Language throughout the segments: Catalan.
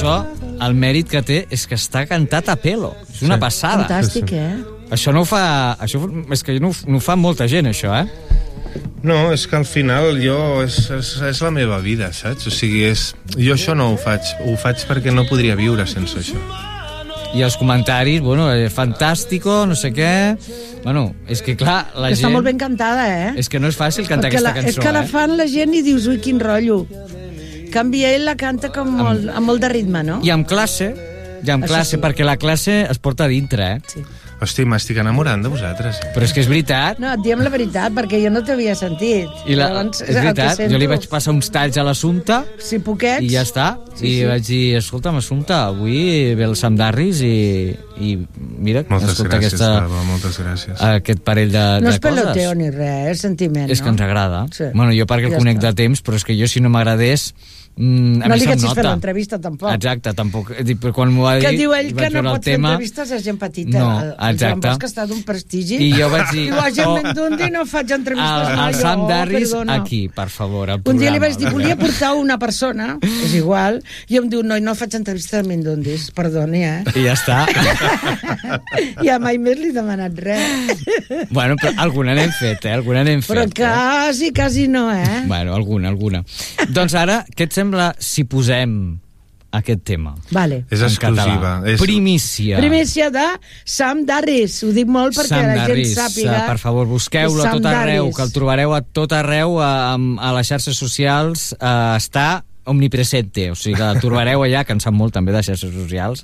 això, el mèrit que té és que està cantat a pelo. És una passada. Fantàstic, Això no ho fa... És que no ho fa molta gent, això, No, és que al final és la meva vida, saps? O sigui, jo això no ho faig perquè no podria viure sense això. I els comentaris, bueno, fantàstico, no sé què... Bueno, és que clar, la gent... Està molt ben cantada, És que no és fàcil cantar aquesta cançó, És que la fan la gent i dius, ui, quin rotllo. En canvi, ell la canta amb molt de ritme, no? I amb classe, perquè la classe es porta a dintre, Sí. Hosti, m'estic enamorant de vosaltres. Però és que és veritat. No, et diem la veritat, perquè jo no t'havia sentit. És veritat, jo li vaig passar uns talls a l'Assumpta, sí, poquets. I ja està. I vaig dir, escolta'm, Assumpta, avui ve el Sam Darris i mira, escolta moltes gràcies. Aquest parell de coses. No és peloteo ni res, és sentiment, És que ens agrada. Sí. Bueno, jo perquè el conec de temps, però és que jo si no m'agradés... no li haguessis fet l'entrevista, tampoc. Exacte, tampoc. Quan m'ho va dir... Que diu ell que no pot fer entrevistes a gent petita. No, exacte. El Joan Bosch està d'un prestigi. I jo vaig dir... Diu, a gent Mendundi no faig entrevistes mai. El Sam Darris, aquí, per favor, al programa. Un dia li vaig dir, volia portar una persona, és igual, i em diu, no faig entrevistes a Mendundis, perdoni, I ja està. Ja mai més li he demanat res. Bueno, però alguna n'hem fet, Alguna n'hem fet. Però quasi no, Bueno, alguna. Doncs ara, què et sembla si posem aquest tema? Vale. És exclusiva. Primícia. Primícia de Sam Darris. Ho dic molt perquè Sam la Darris, gent sàpiga. per favor, busqueu-lo a tot arreu, que el trobareu a tot arreu, a les xarxes socials. Està omnipresente, o sigui que el trobareu allà, que en sap molt també de xarxes socials,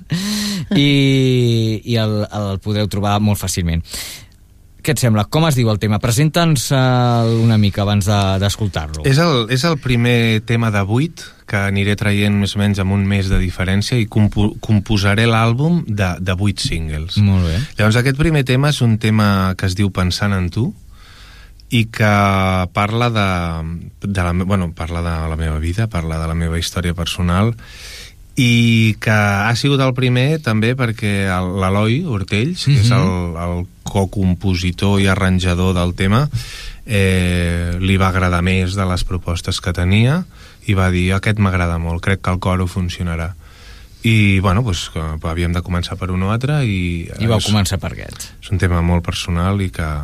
i el podreu trobar molt fàcilment. Què et sembla? Com es diu el tema? Presenta'ns una mica abans d'escoltar-lo. És el primer tema de 8 que aniré traient més o menys amb un mes de diferència i composaré l'àlbum de 8 singles. Molt bé. Llavors aquest primer tema és un tema que es diu Pensant en tu i que parla parla de la meva vida, parla de la meva història personal i que ha sigut el primer també perquè l'Eloi Hortells, que és el co-compositor i arranjador del tema, li va agradar més de les propostes que tenia i va dir, aquest m'agrada molt, crec que el coro funcionarà. I bueno, doncs havíem de començar per un o altre i vau començar per aquest. És un tema molt personal i que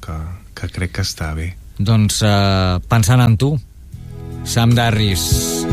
crec que està bé. Doncs pensant en tu, Sam Darris.